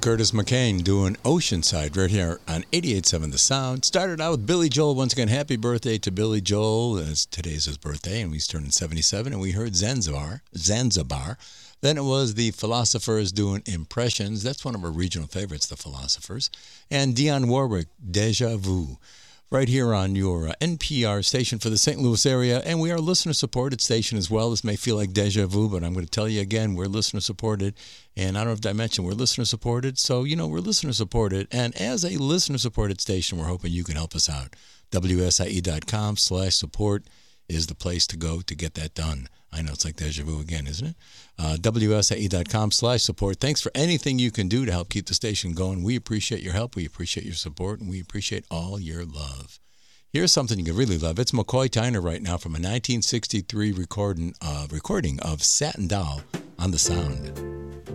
Curtis McCain doing Oceanside right here on 88.7 The Sound. Started out with Billy Joel. Once again, happy birthday to Billy Joel. Today's his birthday, and he's turning 77. And we heard Zanzibar. Then it was the Philosophers doing Impressions. That's one of our regional favorites, the Philosophers. And Dionne Warwick, Deja Vu. Right here on your NPR station for the St. Louis area. And we are a listener-supported station as well. This may feel like deja vu, but I'm going to tell you again, we're listener-supported. And I don't know if I mentioned we're listener-supported. So, we're listener-supported. And as a listener-supported station, we're hoping you can help us out. WSIE.com/support is the place to go to get that done. I know it's like deja vu again, isn't it? WSIE.com/support. Thanks for anything you can do to help keep the station going. We appreciate your help. We appreciate your support. And we appreciate all your love. Here's something you can really love. It's McCoy Tyner right now from a 1963 recording of Satin Doll on The Sound.